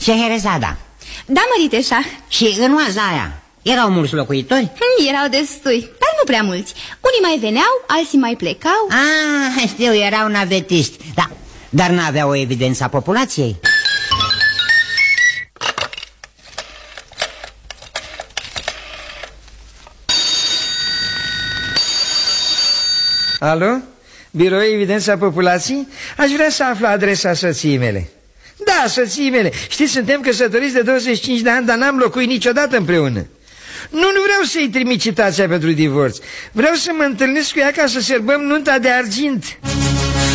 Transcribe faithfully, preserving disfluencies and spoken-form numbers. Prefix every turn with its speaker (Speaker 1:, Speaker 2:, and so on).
Speaker 1: Șeherezada.
Speaker 2: Da, mărite șah.
Speaker 1: Și în oaza aia erau mulți locuitori?
Speaker 2: Erau destui, dar nu prea mulți. Unii mai veneau, alții mai plecau.
Speaker 1: Ah, știu, erau navetiști. Da, dar n-aveau o evidență a populației.
Speaker 3: Alo? Birou Evidența Populației? Aș vrea să aflu adresa soției mele. Da, soției mele. Știți, suntem căsătoriți de douăzeci și cinci de ani, dar n-am locuit niciodată împreună. Nu, nu vreau să-i trimit citația pentru divorț. Vreau să mă întâlnesc cu ea ca să sărbăm nunta de argint.